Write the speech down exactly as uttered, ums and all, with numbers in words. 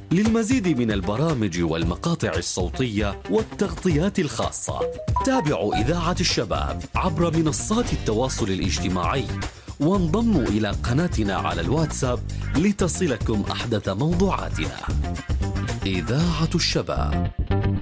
للمزيد من البرامج والمقاطع الصوتية والتغطيات الخاصة تابعوا إذاعة الشباب عبر منصات التواصل الاجتماعي، وانضموا إلى قناتنا على الواتساب لتصلكم أحدث موضوعاتنا. إذاعة الشباب.